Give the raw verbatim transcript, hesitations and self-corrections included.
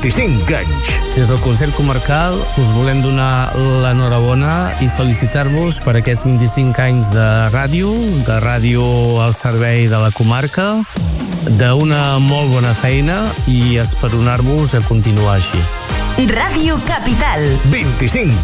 vint-i-cinc anys. Des del Consell Comarcal us volem donar l'enhorabona i felicitar-vos per aquests vint-i-cinc anys de ràdio, de ràdio al servei de la comarca, d'una molt bona feina i esperonar-vos a continuar així. Ràdio Capital. vint-i-cinc